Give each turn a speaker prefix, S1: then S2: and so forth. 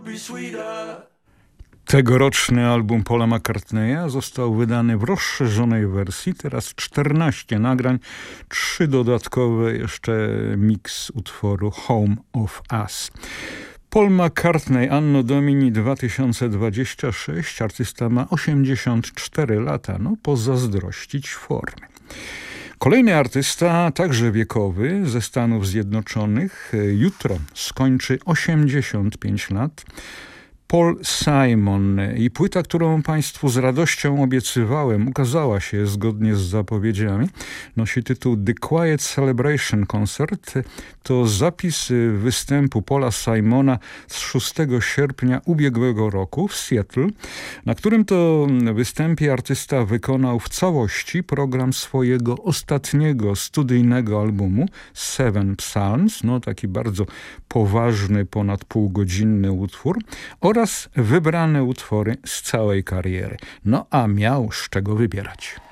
S1: Tegoroczny album Paula McCartneya został wydany w rozszerzonej wersji. Teraz 14 nagrań, 3 dodatkowe, jeszcze miks utworu Home of Us. Paul McCartney, Anno Domini 2026, artysta ma 84 lata, no pozazdrościć formy. Kolejny artysta, także wiekowy, ze Stanów Zjednoczonych, jutro skończy 85 lat. Paul Simon i płyta, którą Państwu z radością obiecywałem, ukazała się zgodnie z zapowiedziami. Nosi tytuł The Quiet Celebration Concert. To zapis występu Paula Simona z 6 sierpnia ubiegłego roku w Seattle, na którym to występie artysta wykonał w całości program swojego ostatniego studyjnego albumu Seven Psalms, no taki bardzo poważny, ponad półgodzinny utwór, oraz wybrane utwory z całej kariery. No a miał z czego wybierać.